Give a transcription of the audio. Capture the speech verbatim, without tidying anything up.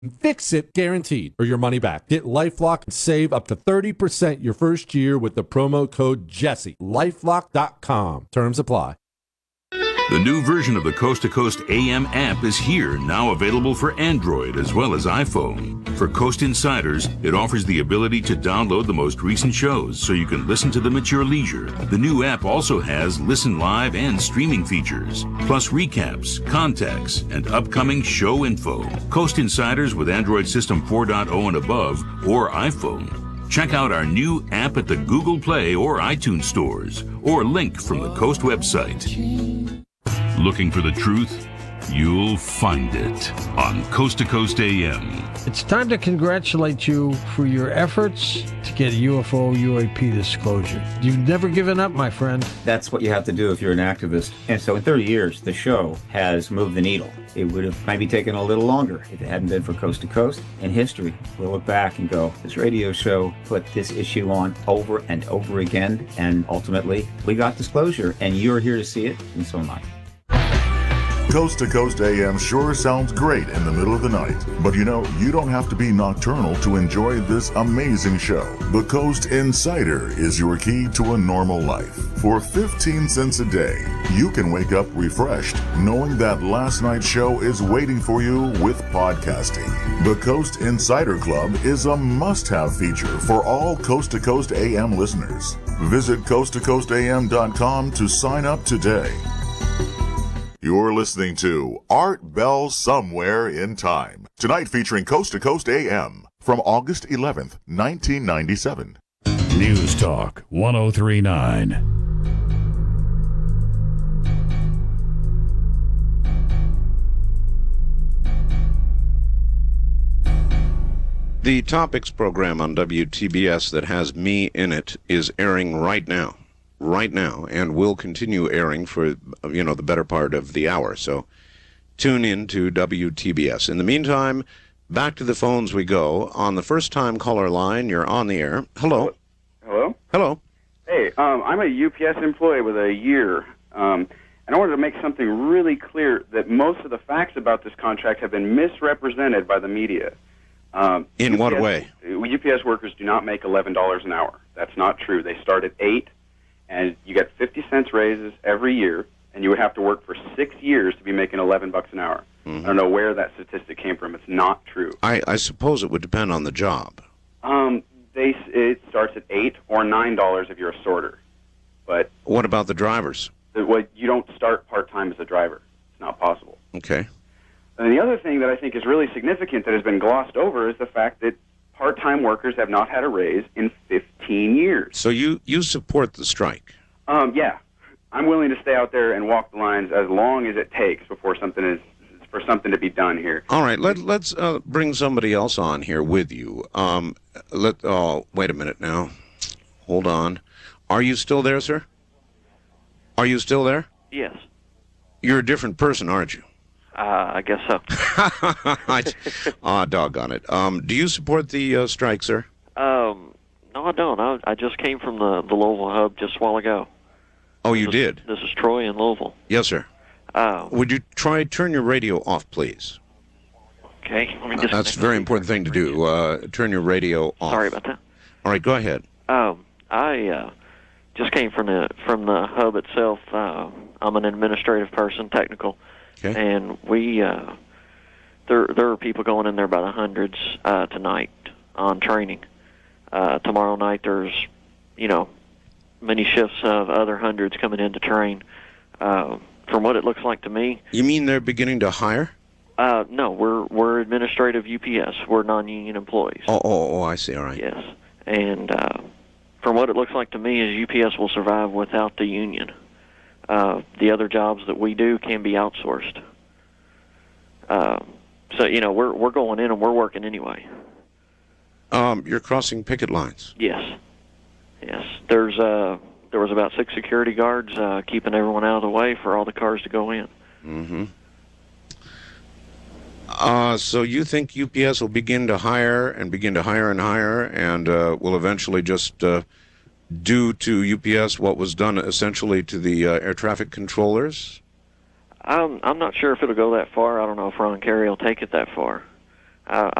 Fix it guaranteed or your money back. Get LifeLock and save up to thirty percent your first year with the promo code Jesse. LifeLock dot com. Terms apply. The new version of the Coast to Coast A M app is here, now available for Android as well as iPhone. For Coast Insiders, it offers the ability to download the most recent shows so you can listen to them at your leisure. The new app also has listen live and streaming features, plus recaps, contacts, and upcoming show info. Coast Insiders with Android System four point oh and above or iPhone. Check out our new app at the Google Play or iTunes stores, or link from the Coast website. Looking for the truth? You'll find it on Coast to Coast A M. It's time to congratulate you for your efforts to get U F O U A P disclosure. You've never given up, my friend. That's what you have to do if you're an activist. And so in thirty years, the show has moved the needle. It would have maybe taken a little longer if it hadn't been for Coast to Coast. In history, we'll look back and go, this radio show put this issue on over and over again, and ultimately, we got disclosure, and you're here to see it, and so am I. Coast to Coast A M sure sounds great in the middle of the night. But you know, you don't have to be nocturnal to enjoy this amazing show. The Coast Insider is your key to a normal life. For fifteen cents a day, you can wake up refreshed knowing that last night's show is waiting for you with podcasting. The Coast Insider Club is a must-have feature for all Coast to Coast A M listeners. Visit coast to coast a m dot com to sign up today. You're listening to Art Bell Somewhere in Time. Tonight featuring Coast to Coast A M from August eleventh, nineteen ninety-seven. News Talk one oh three point nine. The Topics program on W T B S that has me in it is airing right now. right now and will continue airing for, you know, the better part of the hour. So tune in to W T B S. In the meantime, back to the phones we go. On the first-time caller line, you're on the air. Hello. Hello? Hello. Hey, um, I'm a U P S employee with a year, um, and I wanted to make something really clear that most of the facts about this contract have been misrepresented by the media. Um, in U P S, what way? U P S workers do not make eleven dollars an hour. That's not true. They start at eight and you get fifty cents raises every year, and you would have to work for six years to be making eleven bucks an hour. Mm-hmm. I don't know where that statistic came from. It's not true. I, I suppose it would depend on the job. Um, they it starts at eight or nine dollars if you're a sorter. But what about the drivers? The, well, you don't start part time as a driver. It's not possible. Okay. And the other thing that I think is really significant that has been glossed over is the fact that part-time workers have not had a raise in fifteen years. So you, you support the strike? Um, yeah. I'm willing to stay out there and walk the lines as long as it takes before something is for something to be done here. All right, let, let's uh, bring somebody else on here with you. Um, let oh, wait a minute now. Hold on. Are you still there, sir? Are you still there? Yes. You're a different person, aren't you? Uh, I guess so. Ah, doggone it. Um, do you support the uh, strike, sir? Um, no, I don't. I, I just came from the, the Louisville hub just a while ago. Oh, you this did? Is, this is Troy in Louisville. Yes, sir. Uh, Would you try turn your radio off, please? Okay. Let me Uh, just that's a very important thing to do. Uh, turn your radio off. Sorry about that. All right, go ahead. Um, I uh, just came from the from the hub itself. Uh, I'm an administrative person, technical. Okay. And we, uh, there there are people going in there by the hundreds uh, tonight on training. Uh, tomorrow night there's, you know, many shifts of other hundreds coming in to train. Uh, from what it looks like to me. You mean they're beginning to hire? Uh, no, we're we're administrative U P S. We're non-union employees. Oh, oh, oh, I see. All right. Yes. And uh, from what it looks like to me is U P S will survive without the union. Uh, the other jobs that we do can be outsourced. Uh, so, you know, we're we're going in and we're working anyway. Um, you're crossing picket lines. Yes. Yes. There's uh, there was about six security guards uh, keeping everyone out of the way for all the cars to go in. Mm-hmm. Uh, so you think U P S will begin to hire and begin to hire and hire and uh, will eventually just uh, do to U P S what was done essentially to the uh, air traffic controllers? I'm I'm not sure if it'll go that far. I don't know if Ron Carey will take it that far. I,